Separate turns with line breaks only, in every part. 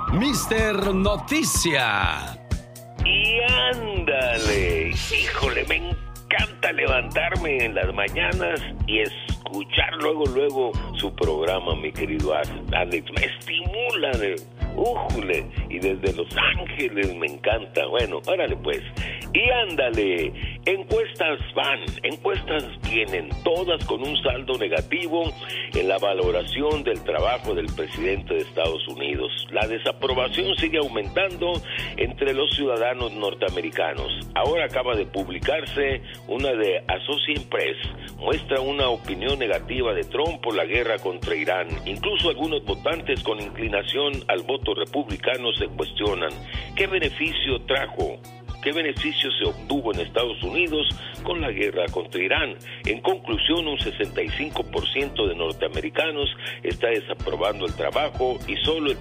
Mister Noticia.
Y ándale, híjole, me encanta levantarme en las mañanas y escuchar luego su programa, mi querido Alex. Me estimula, újule, y desde Los Ángeles me encanta. Bueno, órale pues. Y ándale, encuestas vienen, todas con un saldo negativo en la valoración del trabajo del presidente de Estados Unidos. La desaprobación sigue aumentando entre los ciudadanos norteamericanos. Ahora acaba de publicarse una de Associated Press, muestra una opinión negativa de Trump por la guerra contra Irán. Incluso algunos votantes con inclinación al voto republicano se cuestionan ¿qué beneficio se obtuvo en Estados Unidos con la guerra contra Irán? En conclusión, un 65% de norteamericanos está desaprobando el trabajo y solo el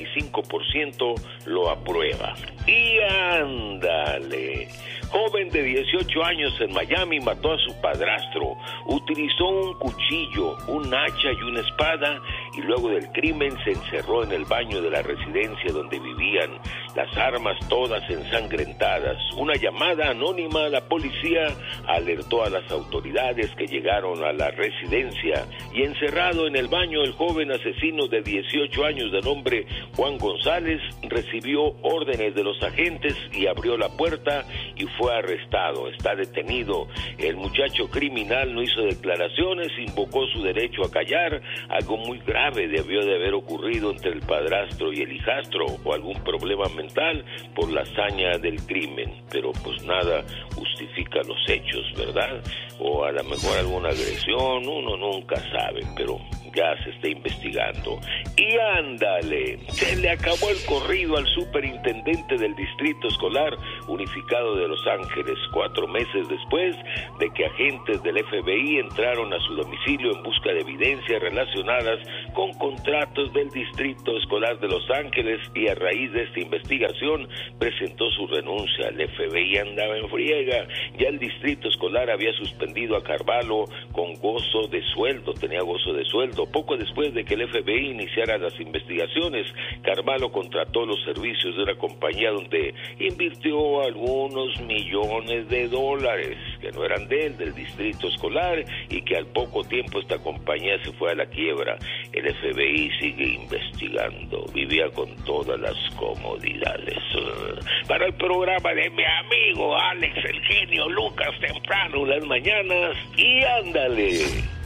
35% lo aprueba. Y ándale, joven de 18 años en Miami mató a su padrastro, utilizó un cuchillo, un hacha y una espada y luego del crimen se encerró en el baño de la residencia donde vivían, las armas todas ensangrentadas. Una llamada anónima a la policía alertó a las autoridades que llegaron a la residencia y encerrado en el baño el joven asesino de 18 años de nombre Juan González recibió órdenes de los agentes y abrió la puerta y fue arrestado. Está detenido. El muchacho criminal no hizo declaraciones, invocó su derecho a callar. Algo muy grave debió de haber ocurrido entre el padrastro y el hijastro o algún problema mental por la hazaña del crimen. Pero pues nada justifica los hechos, ¿verdad? O a lo mejor alguna agresión, uno nunca sabe, pero ya se está investigando. Y ándale, se le acabó el corrido al superintendente del Distrito Escolar Unificado de Los Ángeles, 4 meses después de que agentes del FBI entraron a su domicilio en busca de evidencias relacionadas con contratos del Distrito Escolar de Los Ángeles, y a raíz de esta investigación presentó su renuncia. El FBI andaba en friega, ya el Distrito Escolar había suspendido a Carvalho con gozo de sueldo, tenía gozo de sueldo. Poco después de que el FBI iniciara las investigaciones, Carvalho contrató los servicios de una compañía donde invirtió algunos millones de dólares que no eran de él, del Distrito Escolar, y que al poco tiempo esta compañía se fue a la quiebra. El FBI sigue investigando, vivía con todas las comodidades. Para el programa de mi amigo Alex, el genio Lucas, temprano las mañanas, y ándale.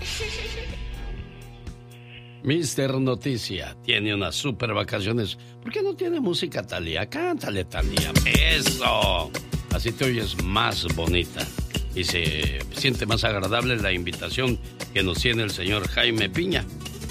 Mister Noticia tiene unas super vacaciones. ¿Por qué no tiene música, Talía? Cántale, Talía. ¡Eso! Así te oyes más bonita. Y se siente más agradable la invitación que nos tiene el señor Jaime Piña.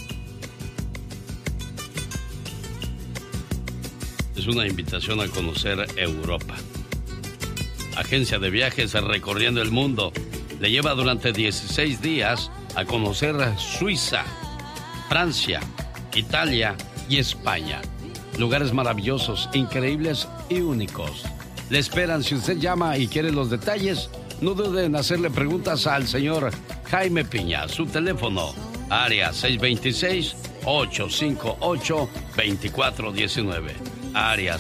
Es una invitación a conocer Europa. Agencia de viajes recorriendo el mundo. Le lleva durante 16 días a conocer Suiza, Francia, Italia y España. Lugares maravillosos, increíbles y únicos. Le esperan. Si usted llama y quiere los detalles, no dude en hacerle preguntas al señor Jaime Piña. Su teléfono, área 626-858-2419. Área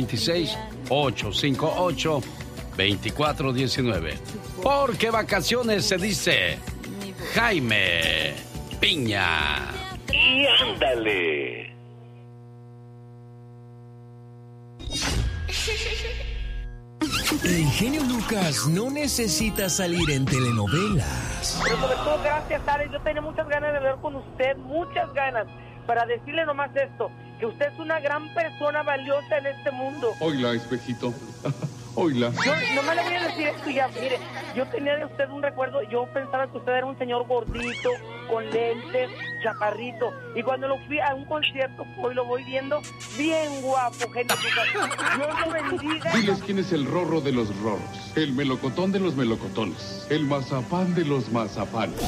626-858-2419. Porque vacaciones se dice Jaime Piña.
Y ándale.
El genio Lucas no necesita salir en telenovelas.
Pero sobre todo, gracias, Alex. Yo tenía muchas ganas de hablar con usted, muchas ganas, para decirle nomás esto, que usted es una gran persona valiosa en este mundo.
Oiga, espejito. Oiga.
Yo nomás le voy a decir esto ya, mire, yo tenía de usted un recuerdo, yo pensaba que usted era un señor gordito, con lentes, chaparrito, y cuando lo fui a un concierto, hoy lo voy viendo, bien guapo, genio. Dios lo bendiga.
Diles quién es el rorro de los rorros, el melocotón de los melocotones, el mazapán de los mazapanes.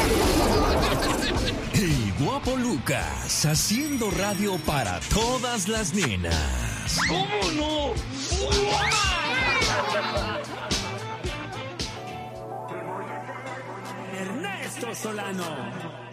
El guapo Lucas, haciendo radio para todas las nenas.
¿Cómo no?
Ernesto Solano.